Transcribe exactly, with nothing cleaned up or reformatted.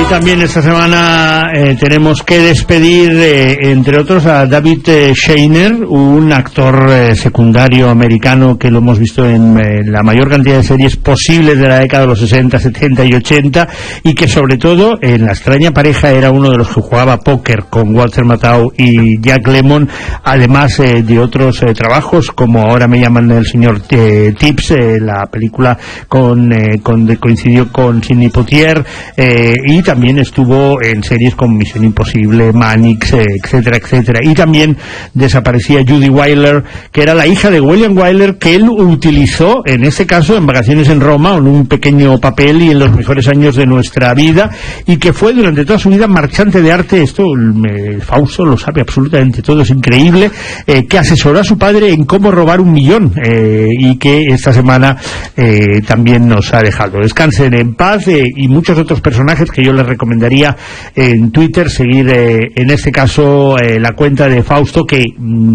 Y también esta semana eh, tenemos que despedir, eh, entre otros, a David eh, Shayner, un actor eh, secundario americano que lo hemos visto en eh, la mayor cantidad de series posibles de la década de los sesenta, setenta y ochenta, y que sobre todo en La extraña pareja era uno de los que jugaba póker con Walter Matthau y Jack Lemmon, además eh, de otros eh, trabajos, como Ahora me llaman el señor eh, Tips, eh, la película con, eh, con de, coincidió con Sidney Poitier, eh, y también estuvo en series como Misión Imposible, Mannix, eh, etcétera, etcétera. Y también desaparecía Judy Wyler, que era la hija de William Wyler, que él utilizó, en este caso, en Vacaciones en Roma, en un pequeño papel y en Los mejores años de nuestra vida, y que fue durante toda su vida marchante de arte. Esto eh, Fausto lo sabe absolutamente todo, es increíble, eh, que asesoró a su padre en cómo robar un millón, eh, y que esta semana eh, también nos ha dejado. Descansen en paz, eh, y muchos otros personajes que yo les recomendaría en Twitter seguir, eh, en este caso, eh, la cuenta de Fausto, que